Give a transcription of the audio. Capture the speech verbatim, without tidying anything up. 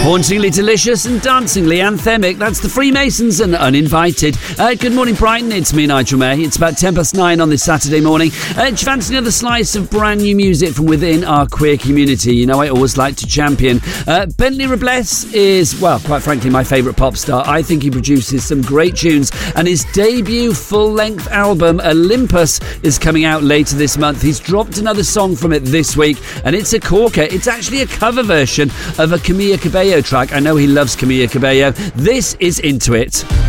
Hauntingly delicious and dancingly anthemic. That's the Freemasons and Uninvited. Uh, good morning, Brighton. It's me, Nigel May. It's about ten past nine on this Saturday morning. Uh, do you fancy another slice of brand new music from within our queer community? You know, I always like to champion. Uh, Bentley Robles is, well, quite frankly, my favourite pop star. I think he produces some great tunes, and his debut full-length album, Olympus, is coming out later this month. He's dropped another song from it this week, and it's a corker. It's actually a cover version of a Camila Cabello track. I know he loves Camila Cabello. This is Into It.